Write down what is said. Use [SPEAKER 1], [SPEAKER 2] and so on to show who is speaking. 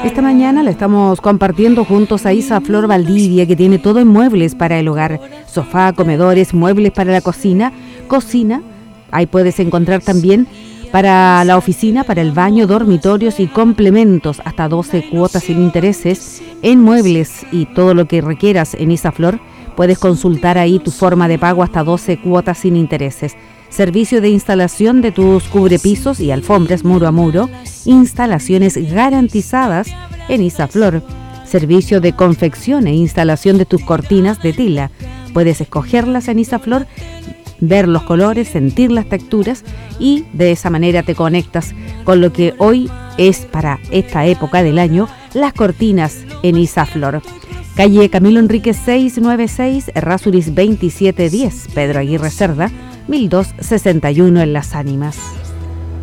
[SPEAKER 1] Esta mañana la estamos compartiendo juntos a Isaflor Valdivia, que tiene todo en muebles para el hogar: sofá, comedores, muebles para la cocina, ahí puedes encontrar también para la oficina, para el baño, dormitorios y complementos, hasta 12 cuotas sin intereses en muebles y todo lo que requieras en Isaflor. Puedes consultar ahí tu forma de pago hasta 12 cuotas sin intereses. Servicio de instalación de tus cubrepisos y alfombras muro a muro. Instalaciones garantizadas en Isaflor. Servicio de confección e instalación de tus cortinas de tela. Puedes escogerlas en Isaflor, ver los colores, sentir las texturas y de esa manera te conectas con lo que hoy es para esta época del año, las cortinas en Isaflor. Calle Camilo Enríquez 696, Errázuriz 2710, Pedro Aguirre Cerda, 1261 en Las Ánimas.